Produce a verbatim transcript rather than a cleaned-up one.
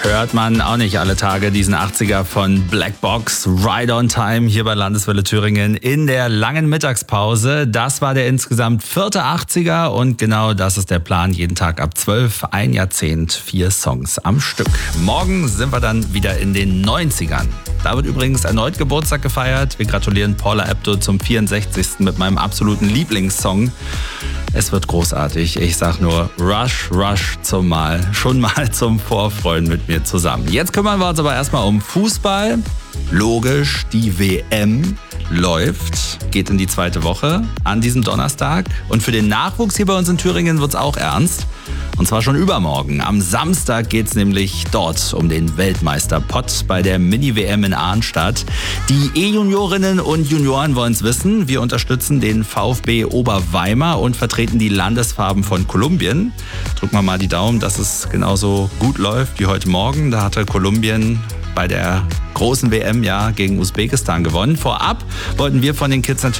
Hört man auch nicht alle Tage diesen achtziger von Black Box, Ride on Time hier bei Landeswelle Thüringen in der langen Mittagspause. Das war der insgesamt vierte achtziger und genau das ist der Plan. Jeden Tag ab zwölf, ein Jahrzehnt, vier Songs am Stück. Morgen sind wir dann wieder in den neunzigern. Da wird übrigens erneut Geburtstag gefeiert. Wir gratulieren Paula Abdul zum vierundsechzigsten mit meinem absoluten Lieblingssong. Es wird großartig. Ich sag nur Rush, Rush zum Mal. Schon mal zum Vorfreuen mit mir zusammen. Jetzt kümmern wir uns aber erstmal um Fußball. Logisch, die W M läuft, geht in die zweite Woche an diesem Donnerstag. Und für den Nachwuchs hier bei uns in Thüringen wird es auch ernst. Und zwar schon übermorgen. Am Samstag geht es nämlich dort um den Weltmeisterpott bei der Mini-W M in Arnstadt. Die E-Juniorinnen und Junioren wollen es wissen. Wir unterstützen den VfB Oberweimar und vertreten die Landesfarben von Kolumbien. Drücken wir mal die Daumen, dass es genauso gut läuft wie heute Morgen. Da hatte Kolumbien bei der großen W M ja gegen Usbekistan gewonnen. Vorab wollten wir von den Kids natürlich